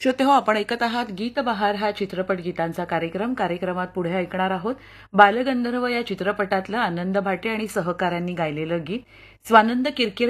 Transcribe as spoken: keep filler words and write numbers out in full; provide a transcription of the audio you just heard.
श्रोते हो, आपण ऐकत आहात गीत बहार हा चित्रपट गीतांचा कार्यक्रम. कार्यक्रमात पुढे ऐकणार आहोत बालगंधर्व या चित्रपटातलं आनंद भाटे आणि सहकाऱ्यांनी गायलेलं गीत. स्वानंद किरकिरे